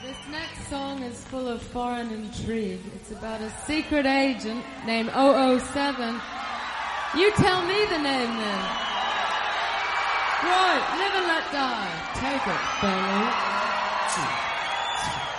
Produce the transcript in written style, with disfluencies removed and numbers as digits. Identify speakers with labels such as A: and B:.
A: This next song is full of foreign intrigue. It's about a secret agent named 007. You tell me the name then. Right, Live and Let Die. Take it, fellas.